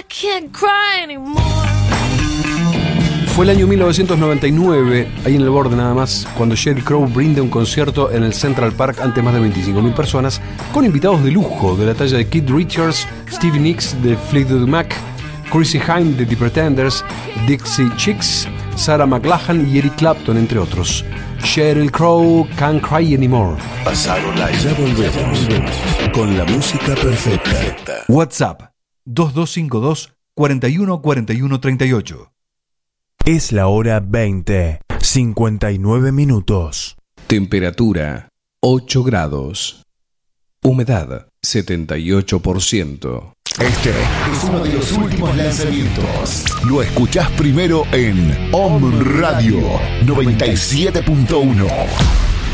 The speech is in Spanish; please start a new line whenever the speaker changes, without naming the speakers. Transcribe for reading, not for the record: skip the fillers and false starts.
can't cry anymore.
Fue el año 1999, ahí en el borde nada más, cuando Sheryl Crow brinda un concierto en el Central Park ante más de 25.000 personas, con invitados de lujo de la talla de Keith Richards, Stevie Nicks de Fleetwood Mac, Chrissie Hynde de The Pretenders, Dixie Chicks, Sarah McLachlan y Eric Clapton, entre otros. Sheryl Crow, Can't Cry Anymore.
Pasaron la. Ya volvemos con la música perfecta.
WhatsApp 2252 41 41 38. Es la hora 20, 59 minutos.
Temperatura 8 grados. Humedad 78%.
Este es uno de los últimos lanzamientos. Lo escuchás primero en Om Radio 97.1.